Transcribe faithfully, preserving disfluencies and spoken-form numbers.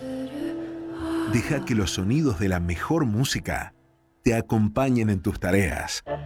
Deja que los sonidos de la mejor música te acompañen en tus tareas,